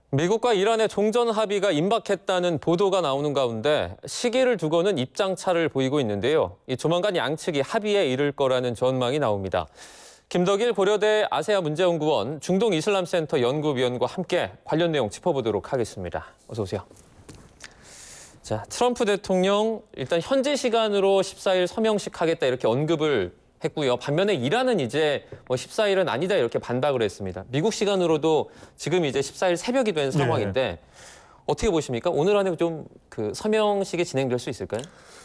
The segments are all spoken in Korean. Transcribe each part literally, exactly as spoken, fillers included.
미국과 이란의 종전 합의가 임박했다는 보도가 나오는 가운데 시기를 두고는 입장차를 보이고 있는데요. 이 조만간 양측이 합의에 이를 거라는 전망이 나옵니다. 김덕일 고려대 아세아 문제연구원 중동 이슬람센터 연구위원과 함께 관련 내용 짚어보도록 하겠습니다. 어서 오세요. 자, 트럼프 대통령 일단 현지 시간으로 십사 일 서명식 하겠다 이렇게 언급을 했고요. 반면에 이란은 이제 뭐 십사 일은 아니다 이렇게 반박을 했습니다. 미국 시간으로도 지금 이제 십사 일 새벽이 된 상황인데 네. 어떻게 보십니까? 오늘 안에 좀 그 서명식이 진행될 수 있을까요?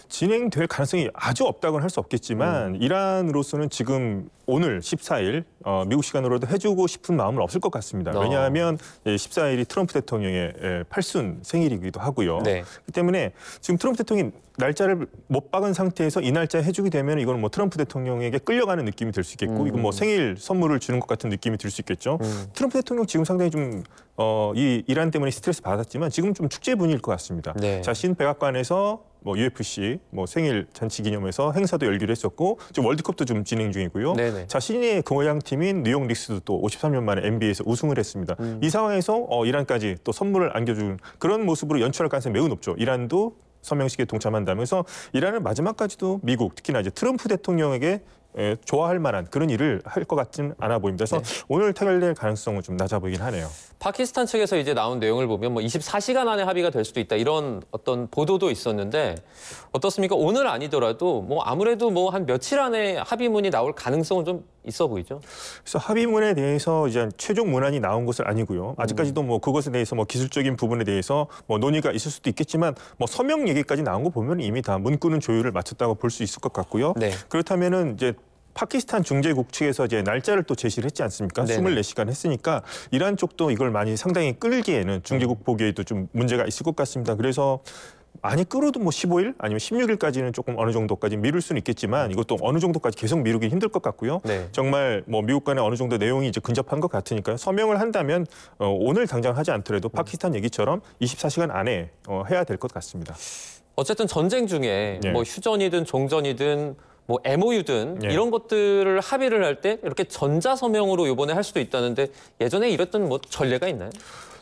진행될 가능성이 아주 없다고는 할 수 없겠지만 음. 이란으로서는 지금 오늘 십사 일 어, 미국 시간으로도 해주고 싶은 마음은 없을 것 같습니다. 어. 왜냐하면 십사 일이 트럼프 대통령의 팔순 생일이기도 하고요. 네. 그렇기 때문에 지금 트럼프 대통령이 날짜를 못 박은 상태에서 이 날짜에 해주게 되면 이건 뭐 트럼프 대통령에게 끌려가는 느낌이 들 수 있겠고 음. 이건 뭐 생일 선물을 주는 것 같은 느낌이 들 수 있겠죠. 음. 트럼프 대통령 지금 상당히 좀 어, 이 이란 때문에 스트레스 받았지만 지금 좀 축제 분위기일 것 같습니다. 네. 자신 백악관에서 뭐 유에프씨 뭐 생일 잔치 기념해서 행사도 열기로 했었고 지금 월드컵도 좀 진행 중이고요. 네네. 자신의 고향팀인 뉴욕 닉스도 또 오십삼 년 만에 엔비에이에서 우승을 했습니다. 음. 이 상황에서 어, 이란까지 또 선물을 안겨주는 그런 모습으로 연출할 가능성이 매우 높죠. 이란도 서명식에 동참한다면서 이란은 마지막까지도 미국 특히나 이제 트럼프 대통령에게 에, 좋아할 만한 그런 일을 할 것 같지는 않아 보입니다. 그래서 네. 오늘 타결될 가능성은 좀 낮아 보이긴 하네요. 파키스탄 측에서 이제 나온 내용을 보면 뭐 이십사 시간 안에 합의가 될 수도 있다 이런 어떤 보도도 있었는데 어떻습니까? 오늘 아니더라도 뭐 아무래도 뭐 한 며칠 안에 합의문이 나올 가능성은 좀 있어 보이죠. 그래서 합의문에 대해서 이제 최종 문안이 나온 것은 아니고요. 아직까지도 뭐 그것에 대해서 뭐 기술적인 부분에 대해서 뭐 논의가 있을 수도 있겠지만 뭐 서명 얘기까지 나온 거 보면 이미 다 문구는 조율을 마쳤다고 볼 수 있을 것 같고요. 네. 그렇다면은 이제 파키스탄 중재국 측에서 이제 날짜를 또 제시를 했지 않습니까? 네네. 이십사 시간 했으니까 이란 쪽도 이걸 많이 상당히 끌기에는 중재국 보기에도 좀 문제가 있을 것 같습니다. 그래서 많이 끌어도 뭐 십오 일 아니면 십육 일까지는 조금 어느 정도까지 미룰 수는 있겠지만 이것도 어느 정도까지 계속 미루기 힘들 것 같고요. 네. 정말 뭐 미국 간에 어느 정도 내용이 이제 근접한 것 같으니까요. 서명을 한다면 어, 오늘 당장 하지 않더라도 파키스탄 얘기처럼 이십사 시간 안에 어, 해야 될 것 같습니다. 어쨌든 전쟁 중에 네. 뭐 휴전이든 종전이든 뭐 엠오유든 예. 이런 것들을 합의를 할 때 이렇게 전자서명으로 이번에 할 수도 있다는데 예전에 이랬던 뭐 전례가 있나요?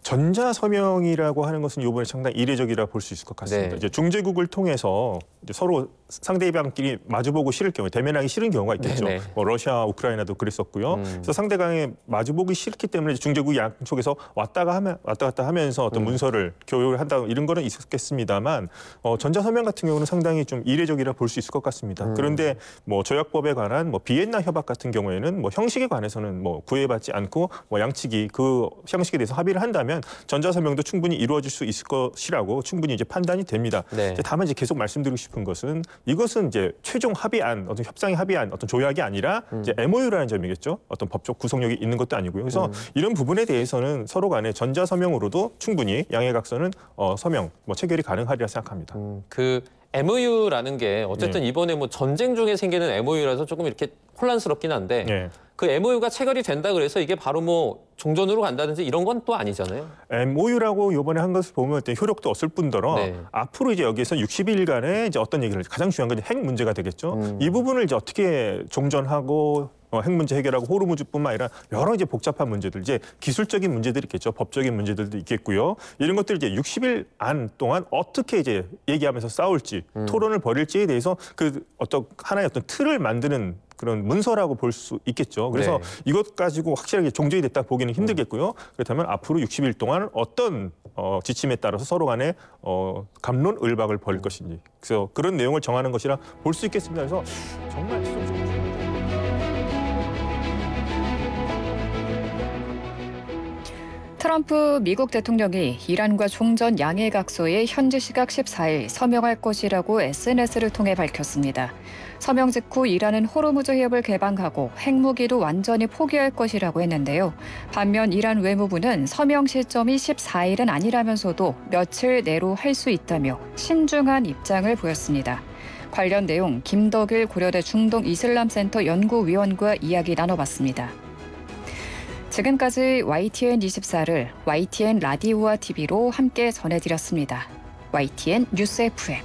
전자서명이라고 하는 것은 이번에 상당히 이례적이라 볼 수 있을 것 같습니다. 네. 이제 중재국을 통해서 이제 서로 상대방끼리 마주보고 싫을 경우에 대면하기 싫은 경우가 있겠죠. 네네. 뭐 러시아, 우크라이나도 그랬었고요. 음. 그래서 상대방이 마주보기 싫기 때문에 중재국 양쪽에서 왔다가 하면 왔다 갔다 하면서 어떤 음. 문서를 교류를 한다 이런 거는 있었겠습니다만 어, 전자서명 같은 경우는 상당히 좀 이례적이라 볼 수 있을 것 같습니다. 음. 그런데 뭐 조약법에 관한 뭐 비엔나 협약 같은 경우에는 뭐 형식에 관해서는 뭐 구애받지 않고 뭐 양측이 그 형식에 대해서 합의를 한다면 전자서명도 충분히 이루어질 수 있을 것이라고 충분히 이제 판단이 됩니다. 네. 이제 다만 이제 계속 말씀드리고 싶은 것은 이것은 이제 최종 합의안, 어떤 협상의 합의안, 어떤 조약이 아니라 음. 이제 엠오유라는 점이겠죠. 어떤 법적 구속력이 있는 것도 아니고요. 그래서 음. 이런 부분에 대해서는 서로 간에 전자서명으로도 충분히 양해각서는 어, 서명, 뭐 체결이 가능하리라 생각합니다. 음, 그 엠오유라는 게 어쨌든 네. 이번에 뭐 전쟁 중에 생기는 엠오유라서 조금 이렇게 혼란스럽긴 한데 네. 그 엠오유가 체결이 된다 그래서 이게 바로 뭐 종전으로 간다든지 이런 건 또 아니잖아요. 엠오유라고 이번에 한 것을 보면 효력도 없을 뿐더러 네. 앞으로 이제 여기에서 육십 일간의 이제 어떤 얘기를 가장 중요한 건 핵 문제가 되겠죠. 음. 이 부분을 이제 어떻게 종전하고 어, 핵 문제 해결하고 호르무즈뿐만 아니라 여러 이제 복잡한 문제들, 이제 기술적인 문제들이 있겠죠. 법적인 문제들도 있겠고요. 이런 것들 이제 육십 일 안 동안 어떻게 이제 얘기하면서 싸울지, 음. 토론을 벌일지에 대해서 그 어떤 하나의 어떤 틀을 만드는 그런 문서라고 볼 수 있겠죠. 그래서 네. 이것 가지고 확실하게 종전이 됐다 보기는 힘들겠고요. 그렇다면 앞으로 육십 일 동안 어떤 어, 지침에 따라서 서로 간에 어, 갑론을박을 벌일 것인지, 그래서 그런 내용을 정하는 것이라 볼 수 있겠습니다. 그래서 정말 트럼프 미국 대통령이 이란과 종전 양해각서에 현지 시각 십사 일 서명할 것이라고 에스엔에스를 통해 밝혔습니다. 서명 직후 이란은 호르무즈 해협을 개방하고 핵무기도 완전히 포기할 것이라고 했는데요. 반면 이란 외무부는 서명 시점이 십사 일은 아니라면서도 며칠 내로 할 수 있다며 신중한 입장을 보였습니다. 관련 내용 김덕일 고려대 중동 이슬람센터 연구위원과 이야기 나눠봤습니다. 지금까지 와이티엔 이십사를 와이티엔 라디오와 티비로 함께 전해드렸습니다. 와이티엔 뉴스 에프엠.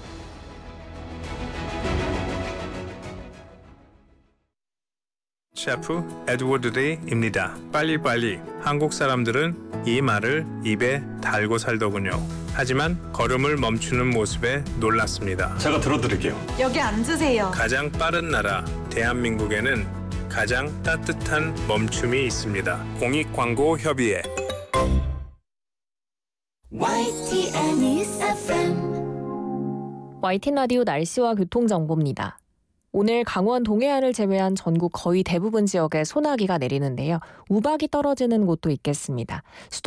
셰프 에드워드 데이입니다. 빨리빨리. 한국 사람들은 이 말을 입에 달고 살더군요. 하지만 걸음을 멈추는 모습에 놀랐습니다. 제가 들어드릴게요. 여기 앉으세요. 가장 빠른 나라 대한민국에는 가장 따뜻한 멈춤이 있습니다. 공익광고협의회. 와이티엔 News 에프엠 와이티엔 라디오 날씨와 교통정보입니다. 오늘 강원 동해안을 제외한 전국 거의 대부분 지역에 소나기가 내리는데요. 우박이 떨어지는 곳도 있겠습니다.